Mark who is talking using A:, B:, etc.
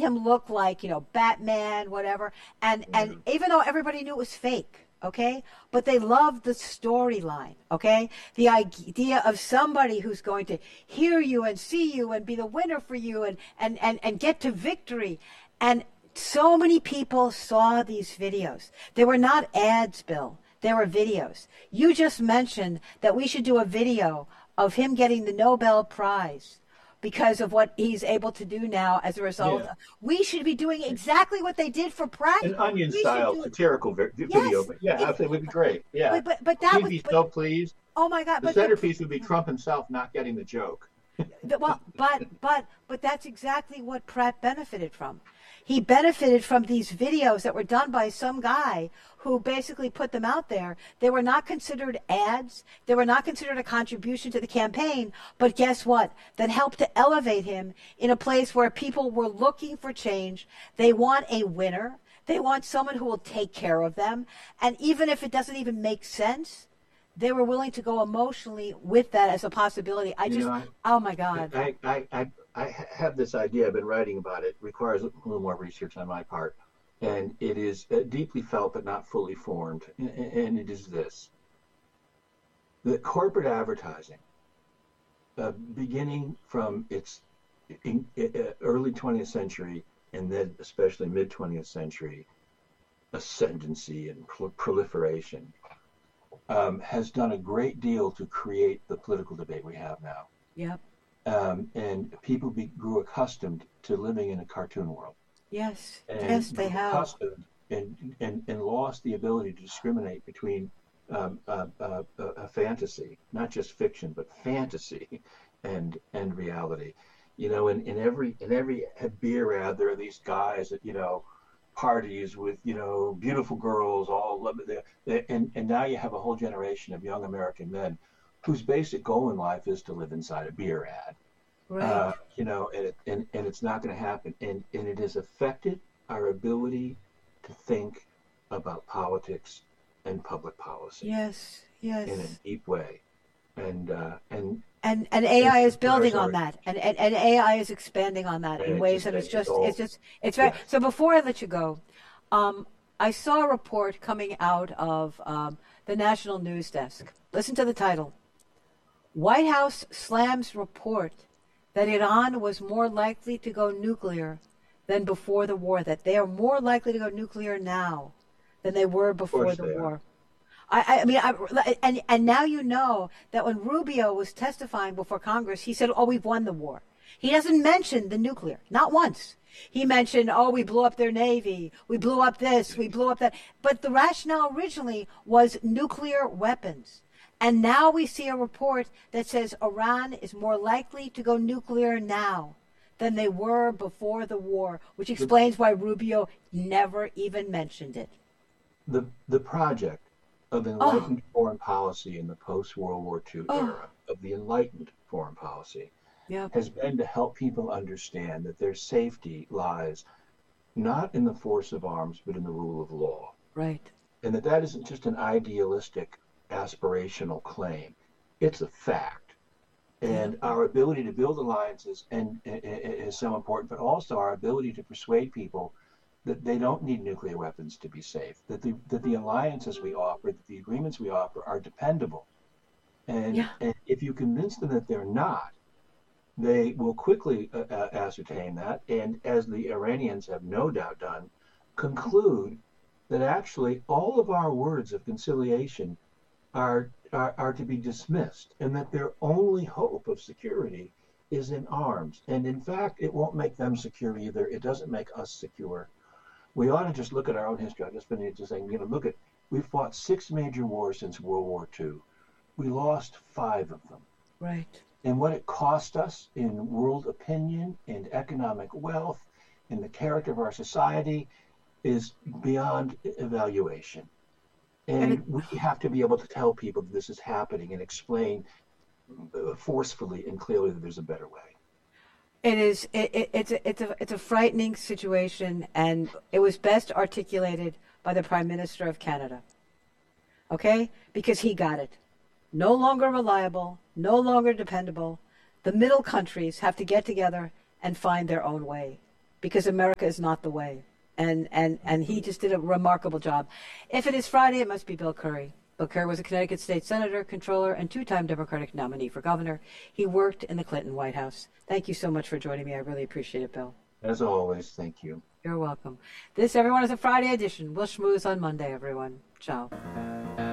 A: him look like, Batman, whatever. And even though everybody knew it was fake, okay, but they loved the storyline, okay, the idea of somebody who's going to hear you and see you and be the winner for you and get to victory. And so many people saw these videos. They were not ads, Bill. They were videos. You just mentioned that we should do a video of him getting the Nobel Prize because of what he's able to do now as a result.
B: Yeah.
A: We should be doing exactly what they did for Pratt.
B: An onion
A: We should
B: style
A: do,
B: satirical video,
A: yes,
B: but yeah, absolutely, it would be great. Yeah,
A: but that
B: he'd
A: was,
B: be so pleased.
A: oh my God,
B: The centerpiece would be Trump himself not getting the joke.
A: well, but that's exactly what Pratt benefited from. He benefited from these videos that were done by some guy who basically put them out there. They were not considered ads. They were not considered a contribution to the campaign. But guess what? That helped to elevate him in a place where people were looking for change. They want a winner. They want someone who will take care of them. And even if it doesn't even make sense, they were willing to go emotionally with that as a possibility. Oh my God.
B: I have this idea. I've been writing about it. It requires a little more research on my part. And it is deeply felt but not fully formed. And it is this. The corporate advertising, beginning from its early 20th century and then especially mid-20th century ascendancy and proliferation, has done a great deal to create the political debate we have now.
A: Yep.
B: And people grew accustomed to living in a cartoon world.
A: Yes,
B: and
A: yes, they have.
B: Accustomed and lost the ability to discriminate between a fantasy, not just fiction, but fantasy and reality. In every beer ad, there are these guys that parties with beautiful girls, all love it. And now you have a whole generation of young American men whose basic goal in life is to live inside a beer ad.
A: Right.
B: And it's not going to happen. And it has affected our ability to think about politics and public policy.
A: Yes, yes.
B: In a deep way. And
A: AI is building on that, and AI is expanding on that in ways that it's very.
B: Yes.
A: So before I let you go, I saw a report coming out of the National News Desk. Listen to the title. White House slams report that Iran was more likely to go nuclear than before the war, that they are more likely to go nuclear now than they were before the war. And now you know that when Rubio was testifying before Congress, he said, we've won the war. He doesn't mention the nuclear, not once. He mentioned, we blew up their Navy, we blew up this, we blew up that. But the rationale originally was nuclear weapons. And now we see a report that says Iran is more likely to go nuclear now than they were before the war, which explains why Rubio never even mentioned it.
B: The project of enlightened foreign policy in the post-World War II era, of the enlightened foreign policy, has been to help people understand that their safety lies not in the force of arms, but in the rule of law.
A: Right.
B: And that isn't just an idealistic, aspirational claim. It's a fact. And our ability to build alliances is so important, but also our ability to persuade people that they don't need nuclear weapons to be safe, that the alliances we offer, that the agreements we offer are dependable. And if you convince them that they're not, they will quickly ascertain that, and as the Iranians have no doubt done, conclude that actually all of our words of conciliation are to be dismissed, and that their only hope of security is in arms. And in fact, it won't make them secure either. It doesn't make us secure. We ought to just look at our own history. I've just been just saying, we've fought 6 major wars since World War II. We lost 5 of them.
A: Right.
B: And what it cost us in world opinion and economic wealth and the character of our society is beyond evaluation. And we have to be able to tell people that this is happening and explain forcefully and clearly that there's a better way.
A: It is. It's a frightening situation, and it was best articulated by the Prime Minister of Canada. Okay, because he got it. No longer reliable, no longer dependable. The middle countries have to get together and find their own way. because America is not the way. And he just did a remarkable job. If it is Friday, it must be Bill Curry. Bill Curry was a Connecticut state senator, controller, and two-time Democratic nominee for governor. He worked in the Clinton White House. Thank you so much for joining me. I really appreciate it, Bill.
B: As always, thank you.
A: You're welcome. This, everyone, is a Friday edition. We'll schmooze on Monday, everyone. Ciao.